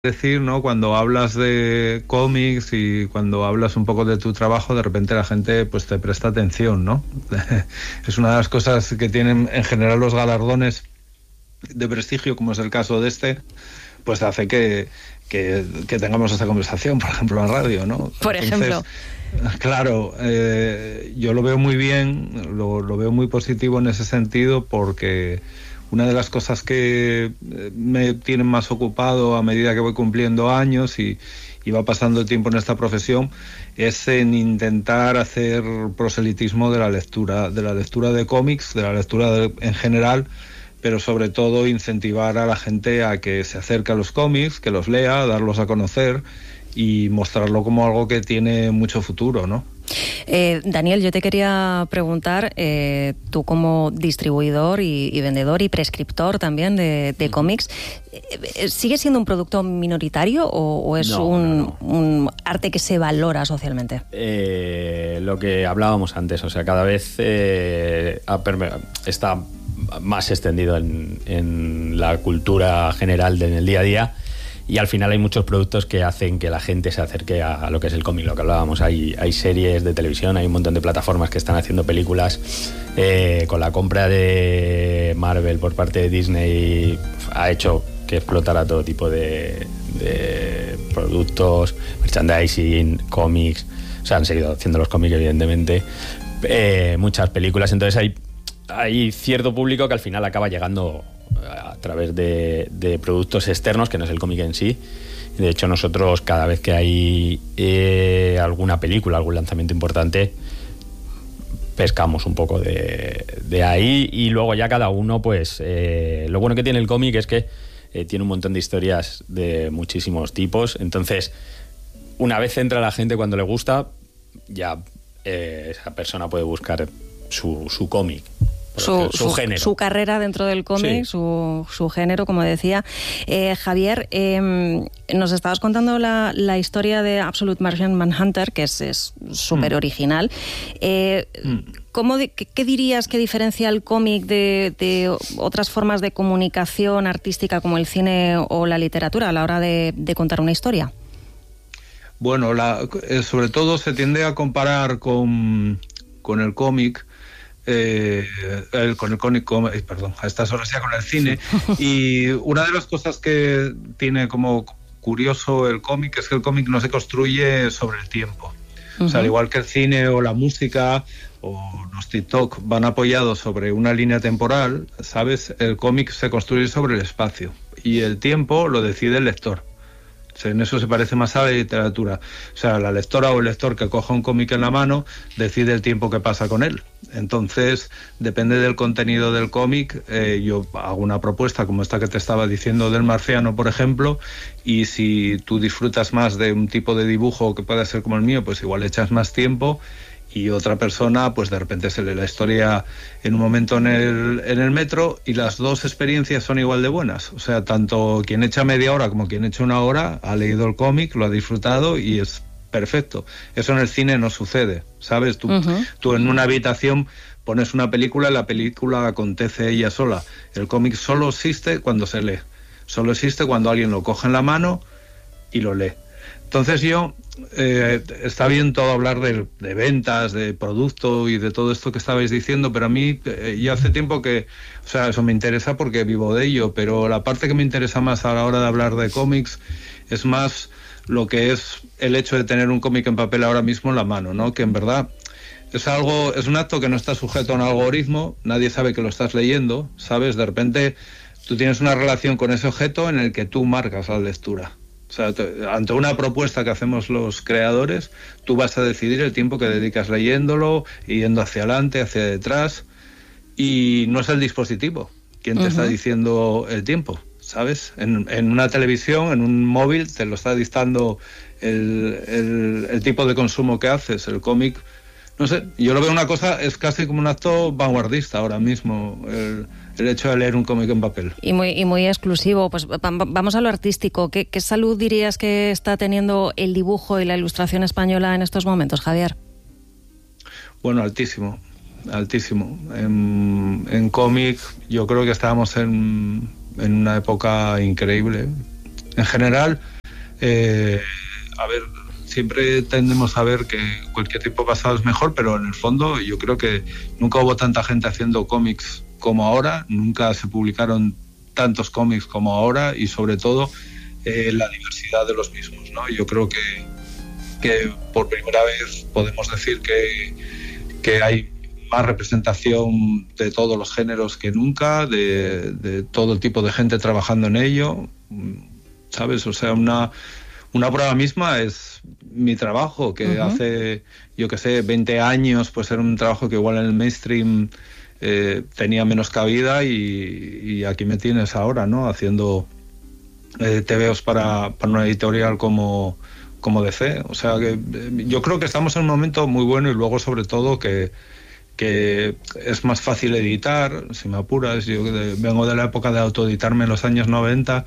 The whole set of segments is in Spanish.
decir, ¿no? Cuando hablas de cómics y cuando hablas un poco de tu trabajo, de repente la gente pues te presta atención, ¿no? Es una de las cosas que tienen en general los galardones de prestigio, como es el caso de este, pues hace que tengamos esta conversación, por ejemplo, en radio, ¿no? Por ejemplo. Claro, yo lo veo muy bien, lo veo muy positivo en ese sentido, porque una de las cosas que me tienen más ocupado a medida que voy cumpliendo años y va pasando el tiempo en esta profesión es en intentar hacer proselitismo de la lectura de cómics, de la lectura en general, pero sobre todo incentivar a la gente a que se acerque a los cómics, que los lea, darlos a conocer y mostrarlo como algo que tiene mucho futuro, ¿no? Daniel, yo te quería preguntar, tú como distribuidor y vendedor y prescriptor también de cómics, ¿sigue siendo un producto minoritario o es un arte que se valora socialmente? Lo que hablábamos antes, o sea, cada vez está más extendido en la cultura general en el día a día. Y al final hay muchos productos que hacen que la gente se acerque a lo que es el cómic, lo que hablábamos. Hay series de televisión, hay un montón de plataformas que están haciendo películas. Con la compra de Marvel por parte de Disney ha hecho que explotara todo tipo de productos, merchandising, cómics. O sea, han seguido haciendo los cómics, evidentemente. Muchas películas. Entonces hay cierto público que al final acaba llegando a través de productos externos, que no es el cómic en sí. De hecho, nosotros cada vez que hay alguna película, algún lanzamiento importante, pescamos un poco de ahí, y luego ya cada uno, pues lo bueno que tiene el cómic es que tiene un montón de historias de muchísimos tipos. Entonces, una vez entra la gente, cuando le gusta, ya esa persona puede buscar su cómic. Su género. Su carrera dentro del cómic, sí. su género, como decía. Javier, nos estabas contando la historia de Absolute Martian Manhunter, que es súper original. ¿Qué dirías que diferencia el cómic de otras formas de comunicación artística como el cine o la literatura a la hora de contar una historia? Bueno, sobre todo se tiende a comparar con el cómic, a estas horas ya con el cine. Y una de las cosas que tiene como curioso el cómic es que el cómic no se construye sobre el tiempo. O sea, al igual que el cine o la música o los TikTok van apoyados sobre una línea temporal, ¿sabes? El cómic se construye sobre el espacio y el tiempo lo decide el lector. En eso se parece más a la literatura. O sea, la lectora o el lector que coja un cómic en la mano decide el tiempo que pasa con él. Entonces, depende del contenido del cómic. Yo hago una propuesta como esta que te estaba diciendo del Marciano, por ejemplo, y si tú disfrutas más de un tipo de dibujo que pueda ser como el mío, pues igual echas más tiempo, y otra persona pues de repente se lee la historia en un momento en el metro, y las dos experiencias son igual de buenas. O sea, tanto quien echa media hora como quien echa una hora ha leído el cómic, lo ha disfrutado y es perfecto. Eso en el cine no sucede, ¿sabes? Tú en una habitación pones una película y la película acontece ella sola. El cómic solo existe cuando se lee, solo existe cuando alguien lo coge en la mano y lo lee. Entonces está bien todo hablar de ventas, de producto y de todo esto que estabais diciendo, pero a mí ya hace tiempo que, o sea, eso me interesa porque vivo de ello, pero la parte que me interesa más a la hora de hablar de cómics es más lo que es el hecho de tener un cómic en papel ahora mismo en la mano, ¿no? Que en verdad es un acto que no está sujeto a un algoritmo, nadie sabe que lo estás leyendo, ¿sabes? De repente tú tienes una relación con ese objeto en el que tú marcas la lectura. O sea, ante una propuesta que hacemos los creadores, tú vas a decidir el tiempo que dedicas leyéndolo, yendo hacia adelante, hacia detrás, y no es el dispositivo quien te está diciendo el tiempo, ¿sabes? En una televisión, en un móvil, te lo está dictando el tipo de consumo que haces. El cómic, no sé, yo lo veo una cosa, es casi como un acto vanguardista ahora mismo, el hecho de leer un cómic en papel. Y muy exclusivo. Pues vamos a lo artístico. ¿Qué salud dirías que está teniendo el dibujo y la ilustración española en estos momentos, Javier? Bueno, altísimo. En cómic yo creo que estábamos en una época increíble. En general, a ver, siempre tendemos a ver que cualquier tiempo pasado es mejor, pero en el fondo yo creo que nunca hubo tanta gente haciendo cómics como ahora, nunca se publicaron tantos cómics como ahora y sobre todo la diversidad de los mismos, ¿no? Yo creo que por primera vez podemos decir que hay más representación de todos los géneros que nunca, de todo tipo de gente trabajando en ello, ¿sabes? O sea, una prueba misma es mi trabajo, que hace, yo que sé, 20 años, pues era un trabajo que igual en el mainstream tenía menos cabida y aquí me tienes ahora, ¿no? Haciendo TVOs para una editorial como DC. O sea, que yo creo que estamos en un momento muy bueno y luego sobre todo que es más fácil editar, si me apuras. Yo vengo de la época de autoeditarme en los años 90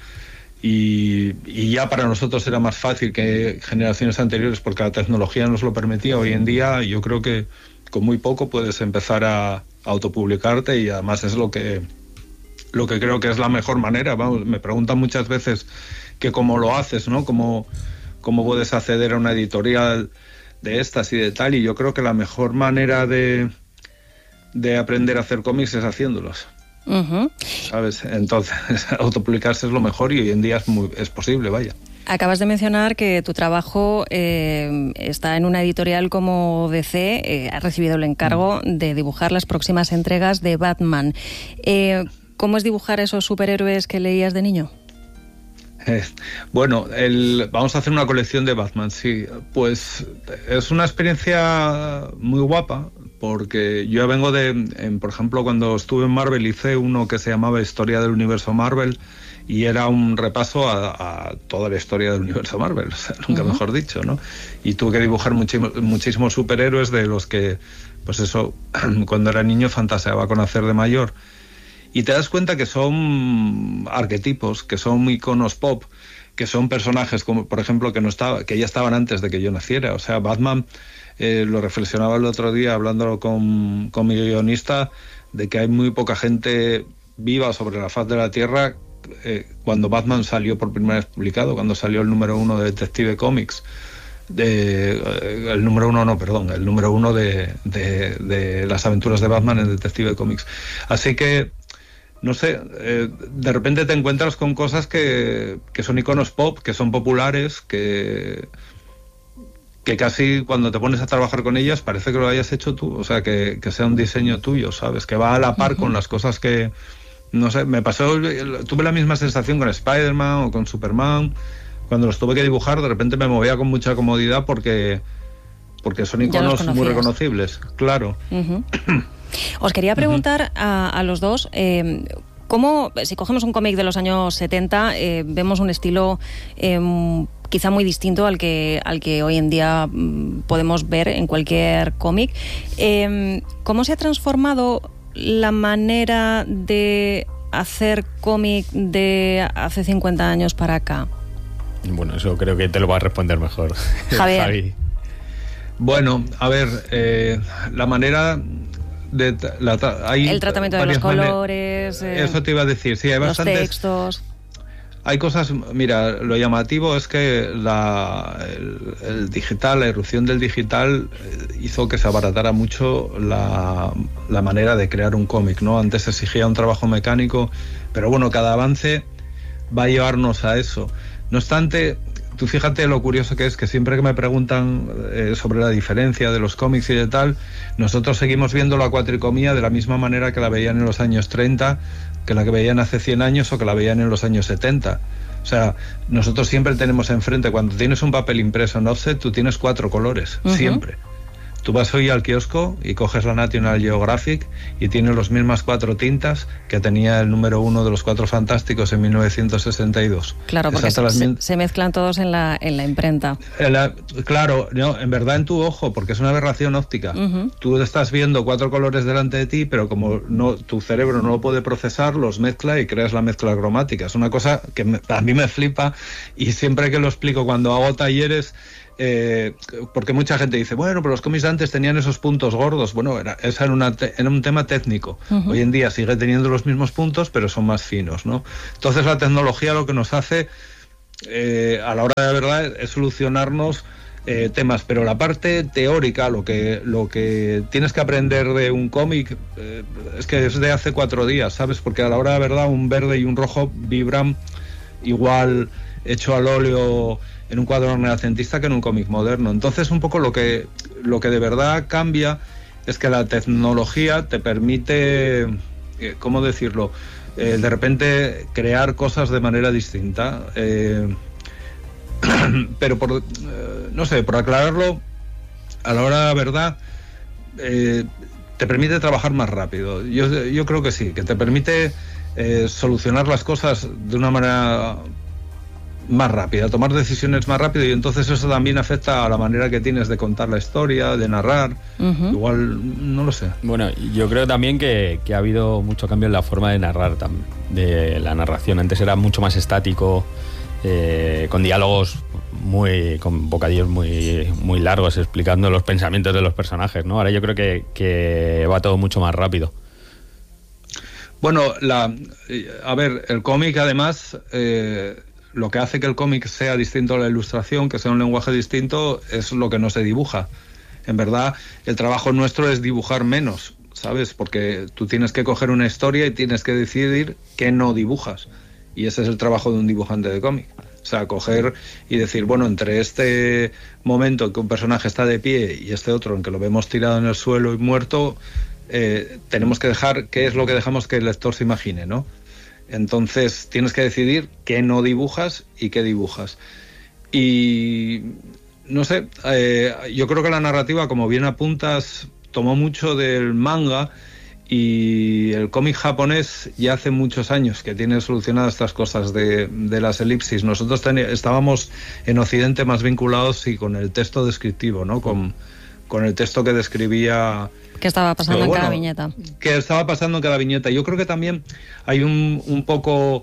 y ya para nosotros era más fácil que generaciones anteriores porque la tecnología nos lo permitía. Hoy en día yo creo que con muy poco puedes empezar a autopublicarte y además es lo que creo que es la mejor manera. Vamos, me preguntan muchas veces que cómo lo haces, ¿no? Cómo puedes acceder a una editorial de estas y de tal, y yo creo que la mejor manera de aprender a hacer cómics es haciéndolos. ¿Sabes? Entonces, autopublicarse es lo mejor y hoy en día es posible, vaya. Acabas de mencionar que tu trabajo está en una editorial como DC, has recibido el encargo de dibujar las próximas entregas de Batman. ¿Cómo es dibujar esos superhéroes que leías de niño? Bueno, vamos a hacer una colección de Batman, sí. Pues es una experiencia muy guapa, porque yo vengo por ejemplo, cuando estuve en Marvel hice uno que se llamaba Historia del Universo Marvel, y era un repaso a toda la historia del universo Marvel, o sea, nunca mejor dicho, ¿no? Y tuve que dibujar muchísimos superhéroes de los que, pues eso, cuando era niño fantaseaba con hacer de mayor. Y te das cuenta que son arquetipos, que son iconos pop, que son personajes como, por ejemplo, que ya estaban antes de que yo naciera. O sea, Batman, lo reflexionaba el otro día hablando con mi guionista, de que hay muy poca gente viva sobre la faz de la Tierra cuando Batman salió por primera vez publicado, cuando salió el número 1 de Detective Comics. El número 1 de las aventuras de Batman en Detective Comics. Así que no sé, de repente te encuentras con cosas que son iconos pop, que son populares, que casi cuando te pones a trabajar con ellas parece que lo hayas hecho tú, o sea, que sea un diseño tuyo, ¿sabes? Que va a la par con las cosas que, no sé, tuve la misma sensación con Spider-Man o con Superman. Cuando los tuve que dibujar, de repente me movía con mucha comodidad porque son iconos muy reconocibles, claro. Os quería preguntar a los dos, ¿cómo, si cogemos un cómic de los años 70, vemos un estilo quizá muy distinto al que hoy en día podemos ver en cualquier cómic? ¿Cómo se ha transformado la manera de hacer cómic de hace 50 años para acá? Bueno, eso creo que te lo va a responder mejor Javier. Javi. Bueno, a ver, la manera el tratamiento de los colores, eso te iba a decir, sí, hay los bastantes textos. Hay cosas, mira, lo llamativo es que el digital, la irrupción del digital hizo que se abaratara mucho la manera de crear un cómic, ¿no? Antes se exigía un trabajo mecánico, pero bueno, cada avance va a llevarnos a eso. No obstante, tú fíjate lo curioso que es que siempre que me preguntan sobre la diferencia de los cómics y de tal, nosotros seguimos viendo la cuatricomía de la misma manera que la veían en los años 30, que la que veían hace 100 años o que la veían en los años 70. O sea, nosotros siempre tenemos enfrente, cuando tienes un papel impreso en offset, tú tienes 4 colores, siempre. Tú vas hoy al kiosco y coges la National Geographic y tiene las mismas 4 tintas que tenía el número 1 de los 4 Fantásticos en 1962. Claro, porque se mezclan todos en la imprenta. Claro, no, en verdad en tu ojo, porque es una aberración óptica. Tú estás viendo 4 colores delante de ti, pero como tu cerebro no lo puede procesar, los mezcla y creas la mezcla cromática. Es una cosa que a mí me flipa y siempre que lo explico cuando hago talleres... porque mucha gente dice, bueno, pero los cómics de antes tenían esos puntos gordos. Bueno, era un tema técnico. Hoy en día sigue teniendo los mismos puntos, pero son más finos, ¿no? Entonces la tecnología lo que nos hace a la hora de la verdad es solucionarnos temas, pero la parte teórica, lo que tienes que aprender de un cómic es que es de hace 4 días, ¿sabes? Porque a la hora de la verdad un verde y un rojo vibran igual hecho al óleo en un cuadro renacentista que en un cómic moderno. Entonces un poco lo que de verdad cambia es que la tecnología te permite, ¿cómo decirlo? De repente crear cosas de manera distinta. Pero no sé, por aclararlo, a la hora de la verdad te permite trabajar más rápido. Yo creo que sí, que te permite solucionar las cosas de una manera más rápida, tomar decisiones más rápido, y entonces eso también afecta a la manera que tienes de contar la historia, de narrar. Igual, no lo sé. Bueno, yo creo también que ha habido mucho cambio en la forma de narrar, de la narración. Antes era mucho más estático, con diálogos con bocadillos muy largos explicando los pensamientos de los personajes, ¿no? Ahora yo creo que va todo mucho más rápido. Bueno, a ver, el cómic además, lo que hace que el cómic sea distinto a la ilustración, que sea un lenguaje distinto, es lo que no se dibuja. En verdad, el trabajo nuestro es dibujar menos, ¿sabes? Porque tú tienes que coger una historia y tienes que decidir qué no dibujas. Y ese es el trabajo de un dibujante de cómic. O sea, coger y decir, bueno, entre este momento en que un personaje está de pie y este otro en que lo vemos tirado en el suelo y muerto, tenemos que dejar qué es lo que dejamos que el lector se imagine, ¿no? Entonces tienes que decidir qué no dibujas y qué dibujas. Y no sé, yo creo que la narrativa, como bien apuntas, tomó mucho del manga, y el cómic japonés ya hace muchos años que tiene solucionadas estas cosas de las elipsis. Nosotros estábamos en Occidente más vinculados con el texto descriptivo, ¿no? Con el texto que describía... ¿Qué estaba pasando en cada viñeta? Que estaba pasando en cada viñeta. Yo creo que también hay un poco...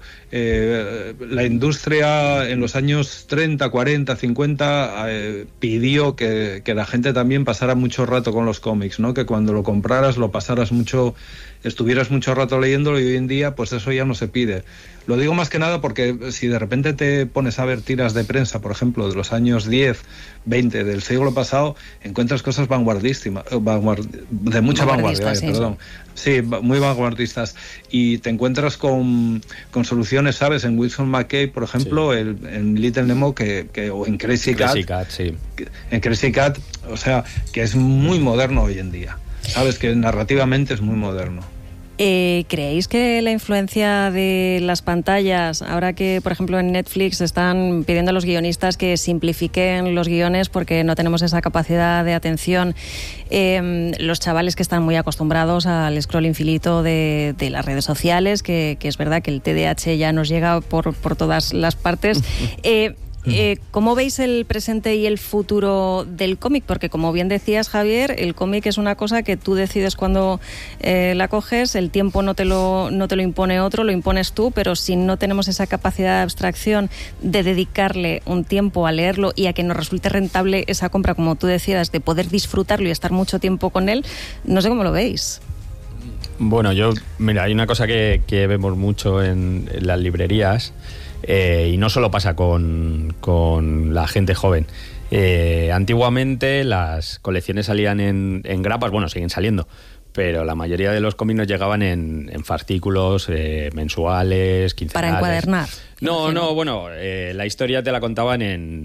la industria en los años 30, 40, 50 pidió que la gente también pasara mucho rato con los cómics, ¿no? Que cuando lo compraras lo pasaras mucho, estuvieras mucho rato leyéndolo, y hoy en día pues eso ya no se pide. Lo digo más que nada porque si de repente te pones a ver tiras de prensa, por ejemplo, de los años 10, 20 del siglo pasado, encuentras cosas vanguardísimas, de mucha vanguardia, sí, perdón. Sí, muy vanguardistas. Y te encuentras con soluciones, ¿sabes? En Winsor McCay, por ejemplo, sí. En Little Nemo, o en Crazy Cat, sí. En Crazy Cat, o sea, que es muy moderno hoy en día. ¿Sabes? Que narrativamente es muy moderno. ¿Creéis que la influencia de las pantallas, ahora que por ejemplo en Netflix están pidiendo a los guionistas que simplifiquen los guiones porque no tenemos esa capacidad de atención, los chavales que están muy acostumbrados al scroll infinito de las redes sociales, que es verdad que el TDAH ya nos llega por todas las partes, ¿cómo veis el presente y el futuro del cómic? Porque como bien decías, Javier, el cómic es una cosa que tú decides cuando la coges, el tiempo no te lo impone otro, lo impones tú, pero si no tenemos esa capacidad de abstracción de dedicarle un tiempo a leerlo y a que nos resulte rentable esa compra, como tú decías, de poder disfrutarlo y estar mucho tiempo con él, no sé cómo lo veis. Bueno, mira, hay una cosa que vemos mucho en las librerías, y no solo pasa con la gente joven. Antiguamente las colecciones salían en grapas, bueno, siguen saliendo, pero la mayoría de los cómics nos llegaban en fascículos mensuales, quincenales. Para encuadernar. No, bueno, la historia te la contaban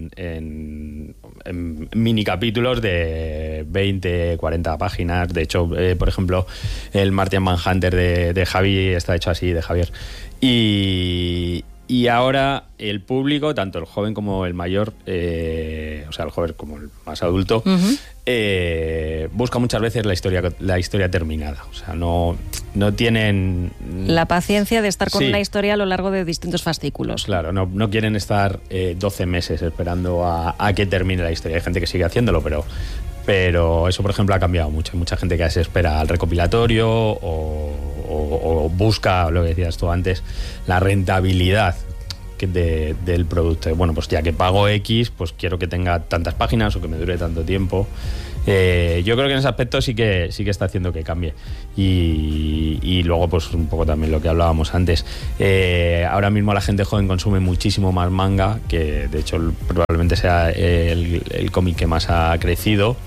en mini capítulos de 20, 40 páginas. De hecho, por ejemplo, el Martian Manhunter de Javi está hecho así, de Javier. Y ahora el público, tanto el joven como el mayor, o sea, el joven como el más adulto, busca muchas veces la historia terminada. O sea, no tienen... La paciencia de estar con una historia a lo largo de distintos fascículos. Claro, no quieren estar 12 meses esperando a que termine la historia. Hay gente que sigue haciéndolo, pero eso, por ejemplo, ha cambiado mucho. Hay mucha gente que se espera al recopilatorio o busca, lo que decías tú antes, la rentabilidad. del producto. Bueno, pues ya que pago X, pues quiero que tenga tantas páginas o que me dure tanto tiempo. Yo creo que en ese aspecto sí que está haciendo que cambie. Y luego, pues un poco también lo que hablábamos antes. Ahora mismo la gente joven consume muchísimo más manga, que de hecho probablemente sea el cómic que más ha crecido.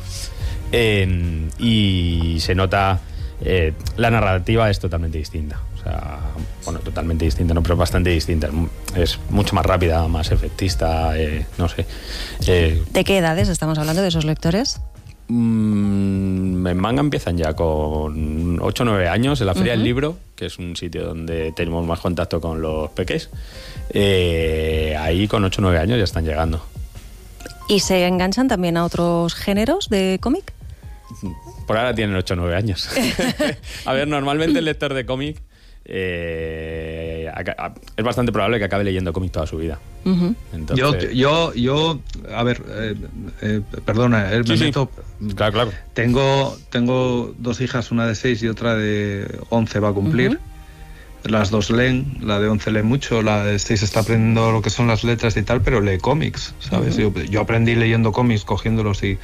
Y se nota, la narrativa es totalmente distinta. O sea, bueno, totalmente distinta, no, pero bastante distinta. Es mucho más rápida, más efectista, no sé. ¿De qué edades estamos hablando de esos lectores? En manga empiezan ya con 8 o 9 años en la Feria del Libro, que es un sitio donde tenemos más contacto con los peques. Ahí con 8 o 9 años ya están llegando. ¿Y se enganchan también a otros géneros de cómic? Por ahora tienen 8 o 9 años. A ver, normalmente el lector de cómic es bastante probable que acabe leyendo cómic toda su vida. Entonces... Yo a ver, perdona, me meto. Claro. Tengo 2 hijas, una de 6 y otra de 11 va a cumplir. Las 2 leen, la de 11 lee mucho, la de 6 está aprendiendo lo que son las letras y tal, pero lee cómics, ¿sabes? Yo aprendí leyendo cómics, cogiéndolos y...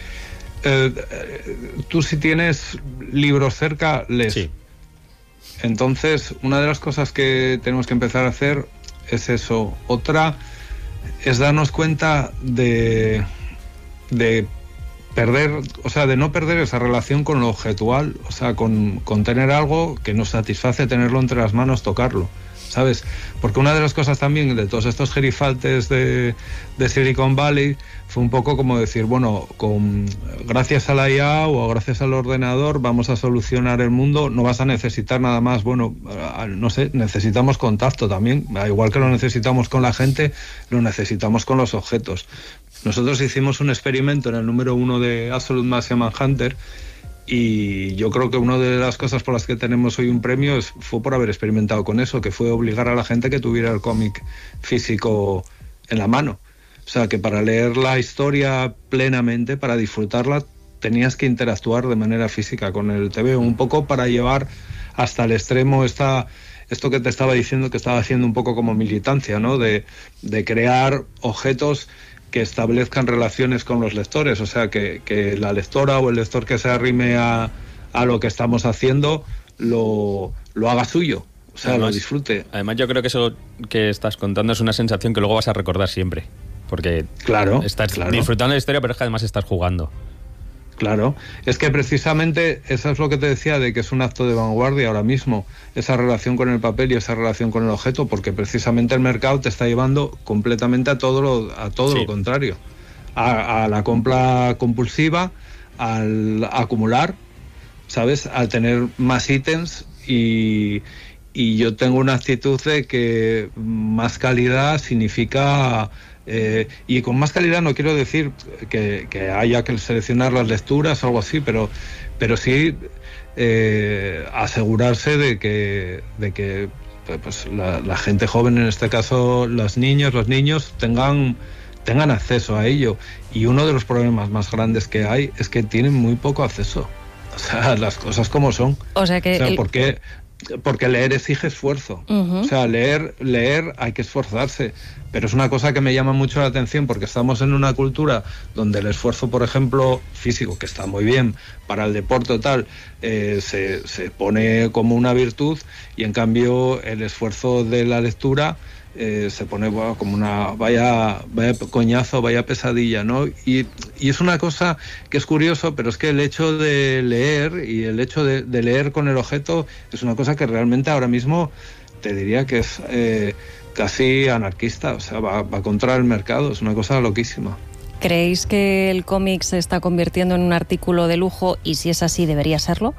tú si tienes libros cerca, lees. Sí. Entonces, una de las cosas que tenemos que empezar a hacer es eso. Otra es darnos cuenta de perder, o sea, de no perder esa relación con lo objetual, o sea, con tener algo que nos satisface, tenerlo entre las manos, tocarlo, ¿sabes? Porque una de las cosas también de todos estos gerifaltes de Silicon Valley fue un poco como decir, bueno, gracias a la IA o gracias al ordenador vamos a solucionar el mundo, no vas a necesitar nada más. Bueno, no sé, necesitamos contacto también, igual que lo necesitamos con la gente, lo necesitamos con los objetos. Nosotros hicimos un experimento en el número 1 de Absolute Martian Manhunter y yo creo que una de las cosas por las que tenemos hoy un premio fue por haber experimentado con eso, que fue obligar a la gente que tuviera el cómic físico en la mano. O sea, que para leer la historia plenamente, para disfrutarla, tenías que interactuar de manera física con el TVO, un poco para llevar hasta el extremo esto que te estaba diciendo, que estaba haciendo un poco como militancia, ¿no? De crear objetos que establezcan relaciones con los lectores, o sea, que la lectora o el lector que se arrime a lo que estamos haciendo lo haga suyo, o sea, además, lo disfrute. Además, yo creo que eso que estás contando es una sensación que luego vas a recordar siempre, porque estás disfrutando de la historia, pero es que además estás jugando. Claro, es que precisamente eso es lo que te decía, de que es un acto de vanguardia ahora mismo, esa relación con el papel y esa relación con el objeto, porque precisamente el mercado te está llevando completamente a todo lo contrario, a la compra compulsiva, al acumular, ¿sabes? Al tener más ítems y yo tengo una actitud de que más calidad significa... y con más calidad no quiero decir que haya que seleccionar las lecturas o algo así, pero sí asegurarse de que pues la gente joven, en este caso los niños tengan acceso a ello. Y uno de los problemas más grandes que hay es que tienen muy poco acceso, o sea, las cosas como son. O sea que porque leer exige esfuerzo. O sea, leer hay que esforzarse, pero es una cosa que me llama mucho la atención, porque estamos en una cultura donde el esfuerzo, por ejemplo, físico, que está muy bien para el deporte o tal, se pone como una virtud, y en cambio el esfuerzo de la lectura se pone como una vaya coñazo, vaya pesadilla, ¿no? Y es una cosa que es curioso, pero es que el hecho de leer y el hecho de leer con el objeto es una cosa que realmente ahora mismo te diría que es casi anarquista, o sea, va contra el mercado, es una cosa loquísima. ¿Creéis que el cómic se está convirtiendo en un artículo de lujo, y si es así, debería serlo?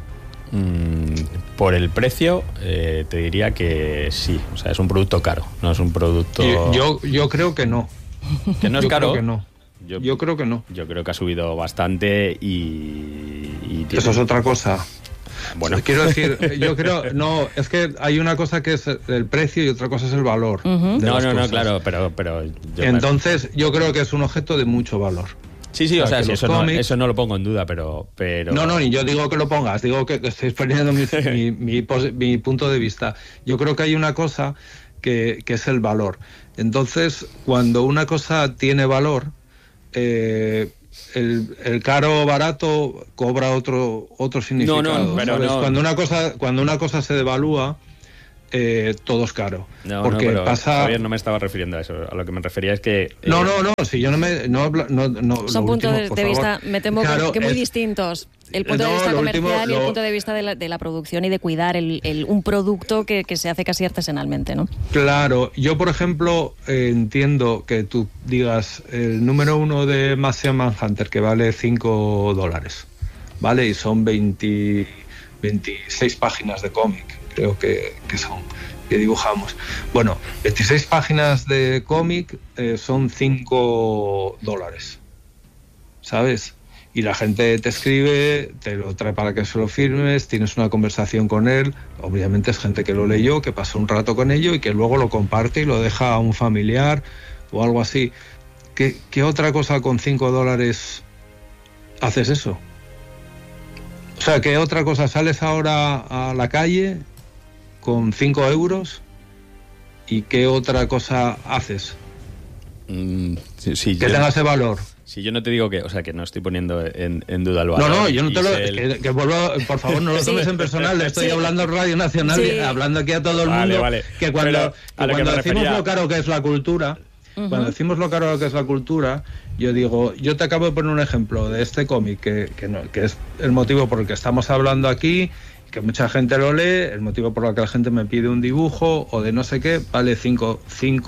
Por el precio, te diría que sí. O sea, es un producto caro, no es un producto... Yo creo que no. ¿Que no es caro? Creo que no. Yo creo que no. Yo creo que ha subido bastante y eso es otra cosa. Bueno, quiero decir, yo creo... No, es que hay una cosa que es el precio y otra cosa es el valor. No, claro, pero entonces, yo creo que es un objeto de mucho valor. Sí, o sea, sí, eso no lo pongo en duda, pero... No, ni yo digo que lo pongas, digo que estoy exponiendo mi punto de vista. Yo creo que hay una cosa que es el valor. Entonces, cuando una cosa tiene valor, el caro o barato cobra otro significado. ¿Sabes? Cuando una cosa se devalúa, todo es caro. Porque pero pasa... Javier, no me estaba refiriendo a eso. A lo que me refería es que... si yo no son puntos de vista, me temo claro, que muy distintos. El punto de vista comercial y el punto de vista de la producción y de cuidar un producto que se hace casi artesanalmente, ¿no? Claro, yo por ejemplo entiendo que tú digas el número 1 de Martian Manhunter que vale $5, ¿vale? Y son 26 páginas de cómic, creo que son, que dibujamos. Bueno, 26 páginas de cómic son $5, ¿sabes? Y la gente te escribe, te lo trae para que se lo firmes, tienes una conversación con él, obviamente es gente que lo leyó, que pasó un rato con ello y que luego lo comparte y lo deja a un familiar o algo así. ¿Qué otra cosa con $5 haces eso? O sea, ¿qué otra cosa? ¿Sales ahora a la calle con 5 euros y qué otra cosa haces? Sí, que tenga ese valor. Si yo no te digo que no estoy poniendo en duda el valor. No, yo no te lo... Que vuelvo, por favor, no lo tomes en personal. Le estoy hablando a Radio Nacional, hablando aquí a todo el mundo. Vale. Que cuando decimos lo caro que es la cultura, cuando decimos lo caro que es la cultura, yo digo, yo te acabo de poner un ejemplo de este cómic, que es el motivo por el que estamos hablando aquí, que mucha gente lo lee, el motivo por el que la gente me pide un dibujo o de no sé qué, vale $5.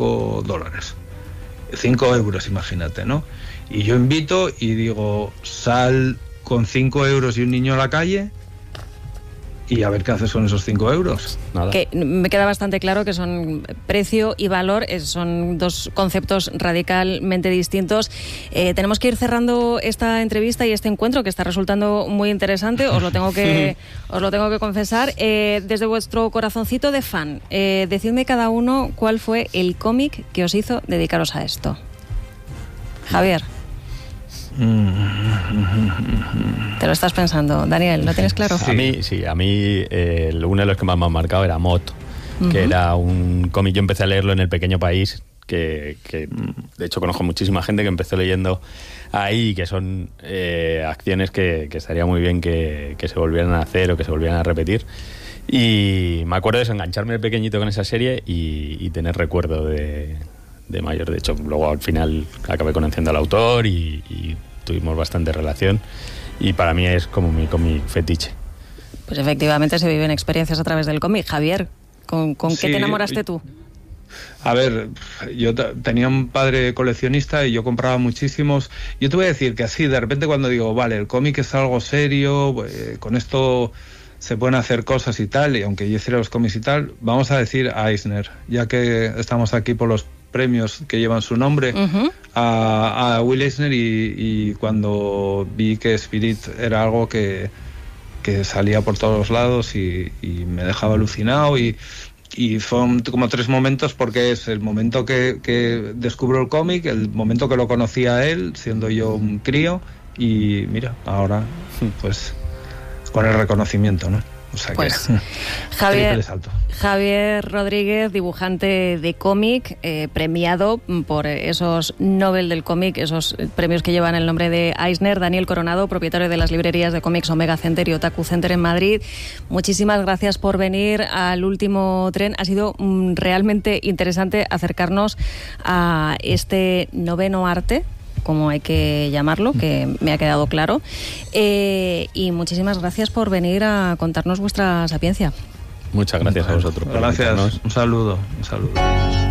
5 euros, imagínate, ¿no? Y yo invito y digo, sal con 5 euros y un niño a la calle y a ver qué haces con esos 5 euros. Nada. Que me queda bastante claro que son precio y valor, son dos conceptos radicalmente distintos. Tenemos que ir cerrando esta entrevista y este encuentro que está resultando muy interesante, os lo tengo que confesar. Desde vuestro corazoncito de fan, decidme cada uno cuál fue el cómic que os hizo dedicaros a esto. Javier. Te lo estás pensando. Daniel, ¿lo tienes claro? Sí. A mí uno de los que más me ha marcado era Mot, que era un cómic. Yo empecé a leerlo en El Pequeño País, que de hecho conozco muchísima gente que empezó leyendo ahí, que son acciones que estaría muy bien que se volvieran a hacer o que se volvieran a repetir. Y me acuerdo de eso, engancharme de pequeñito con esa serie y tener recuerdo de mayor. De hecho, luego al final acabé conociendo al autor y tuvimos bastante relación, y para mí es como mi cómic fetiche. Pues efectivamente se viven experiencias a través del cómic. Javier, ¿con qué te enamoraste tú? A ver, yo tenía un padre coleccionista y yo compraba muchísimos. Yo te voy a decir que así, de repente cuando digo, vale, el cómic es algo serio, con esto se pueden hacer cosas y tal, y aunque yo hiciera los cómics y tal, vamos a decir a Eisner, ya que estamos aquí por los premios que llevan su nombre, a Will Eisner, y cuando vi que Spirit era algo que salía por todos lados y me dejaba alucinado, y fueron como 3 momentos, porque es el momento que descubro el cómic, el momento que lo conocí a él siendo yo un crío, y mira, ahora pues con el reconocimiento, ¿no? O sea, pues que Javier Rodríguez, dibujante de cómic, premiado por esos Nobel del cómic, esos premios que llevan el nombre de Eisner. Daniel Coronado, propietario de las librerías de cómics Omega Center y Otaku Center en Madrid. Muchísimas gracias por venir al Último Tren. Ha sido realmente interesante acercarnos a este noveno arte, como hay que llamarlo, que me ha quedado claro. Y muchísimas gracias por venir a contarnos vuestra sapiencia. Muchas gracias a vosotros. Gracias. Un saludo.